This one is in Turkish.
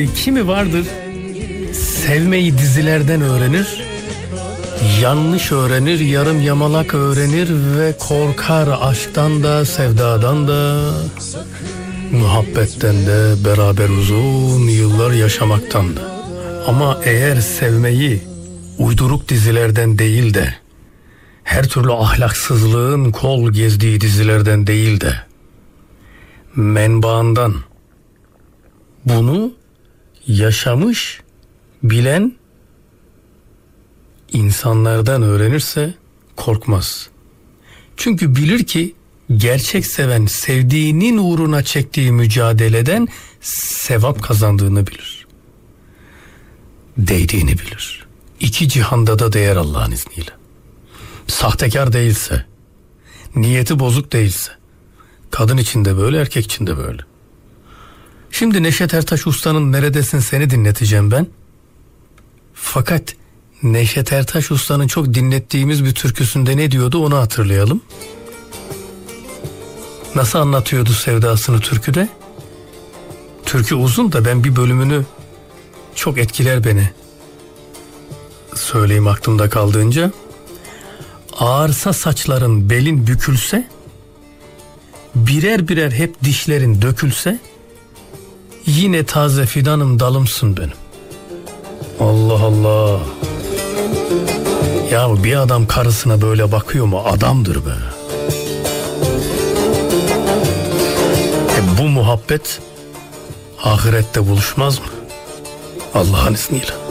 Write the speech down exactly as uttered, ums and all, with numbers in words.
kimi vardır sevmeyi dizilerden öğrenir, yanlış öğrenir, yarım yamalak öğrenir ve korkar aşktan da, sevdadan da, muhabbetten de, beraber uzun yıllar yaşamaktan da. Ama eğer sevmeyi uyduruk dizilerden değil de, her türlü ahlaksızlığın kol gezdiği dizilerden değil de, menbaından, bunu yaşamış, bilen insanlardan öğrenirse korkmaz. Çünkü bilir ki gerçek seven sevdiğinin uğruna çektiği mücadeleden sevap kazandığını bilir. Değdiğini bilir. İki cihanda da değer Allah'ın izniyle. Sahtekar değilse, niyeti bozuk değilse, kadın için de böyle, erkek için de böyle. Şimdi Neşet Ertaş Usta'nın Neredesin Seni dinleteceğim ben. Fakat Neşet Ertaş Usta'nın çok dinlettiğimiz bir türküsünde ne diyordu onu hatırlayalım. Nasıl anlatıyordu sevdasını türküde? Türkü uzun da ben bir bölümünü, çok etkiler beni, söyleyeyim aklımda kaldığınca. Ağarsa saçların, belin bükülse, birer birer hep dişlerin dökülse, yine taze fidanım dalımsın benim. Allah Allah. Ya bir adam karısına böyle bakıyor mu? Adamdır be. E bu muhabbet ahirette buluşmaz mı? Allah'ın izniyle.